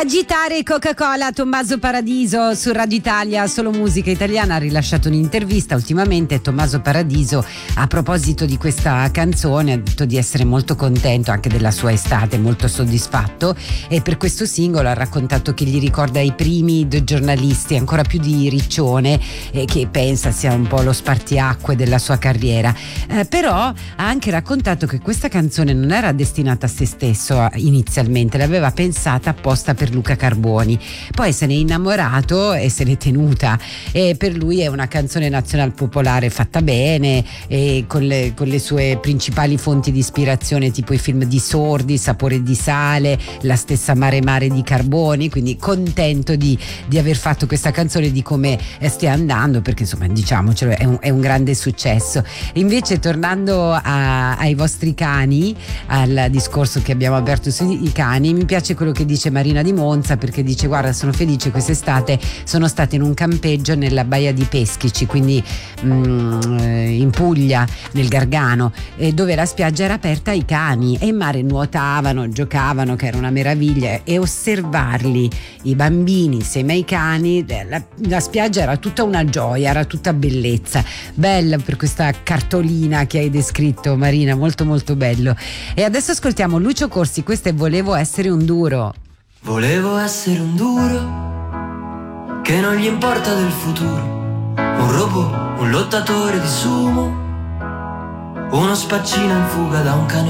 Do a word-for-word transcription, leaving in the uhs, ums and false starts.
Agitare Coca-Cola, Tommaso Paradiso su Radio Italia, solo musica italiana. Ha rilasciato un'intervista ultimamente Tommaso Paradiso a proposito di questa canzone, ha detto di essere molto contento anche della sua estate, molto soddisfatto, e per questo singolo ha raccontato che gli ricorda i primi due giornalisti, ancora più di Riccione, e che pensa sia un po' lo spartiacque della sua carriera. Eh, però ha anche raccontato che questa canzone non era destinata a se stesso inizialmente, l'aveva pensata apposta per Luca Carboni, poi se n'è innamorato e se n'è tenuta, e per lui è una canzone nazional popolare fatta bene, e con le, con le sue principali fonti di ispirazione tipo i film di Sordi, Sapore di sale, la stessa Mare Mare di Carboni, quindi contento di, di aver fatto questa canzone, di come stia andando, perché insomma diciamocelo è un, è un grande successo. Invece tornando a, ai vostri cani, al discorso che abbiamo aperto sui cani, mi piace quello che dice Marina di Monza, perché dice: guarda, sono felice, quest'estate sono stata in un campeggio nella Baia di Peschici, quindi mh, in Puglia, nel Gargano, eh, dove la spiaggia era aperta ai cani e in mare nuotavano, giocavano, che era una meraviglia, e osservarli, i bambini insieme ai cani, la, la spiaggia era tutta una gioia, era tutta bellezza. Bella per questa cartolina che hai descritto, Marina, molto molto bello. E adesso ascoltiamo Lucio Corsi, questo è Volevo essere un duro. Volevo essere un duro che non gli importa del futuro, un robot, un lottatore di sumo, uno spaccino in fuga da un cane